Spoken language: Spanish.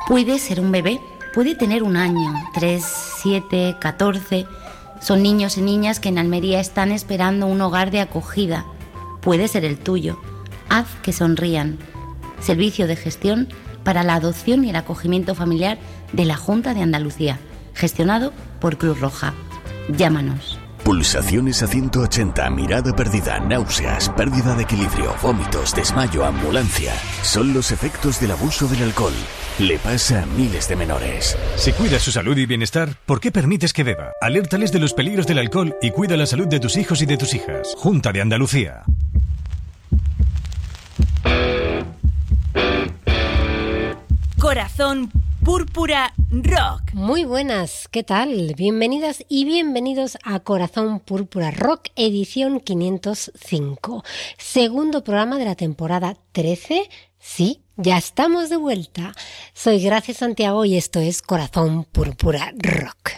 Puede ser un bebé, puede tener 1 año, 3, 7, 14. Son niños y niñas que en Almería están esperando un hogar de acogida. Puede ser el tuyo. Haz que sonrían. Servicio de gestión para la adopción y el acogimiento familiar de la Junta de Andalucía, gestionado por Cruz Roja. Llámanos. Pulsaciones a 180, mirada perdida, náuseas, pérdida de equilibrio, vómitos, desmayo, ambulancia. Son los efectos del abuso del alcohol. Le pasa a miles de menores. Si cuidas su salud y bienestar, ¿por qué permites que beba? Alértales de los peligros del alcohol y cuida la salud de tus hijos y de tus hijas. Junta de Andalucía. Corazón Púrpura Rock. Muy buenas, ¿qué tal? Bienvenidas y bienvenidos a Corazón Púrpura Rock, edición 505. Segundo programa de la temporada 13. Sí, ya estamos de vuelta. Soy Gracia Santiago y esto es Corazón Púrpura Rock.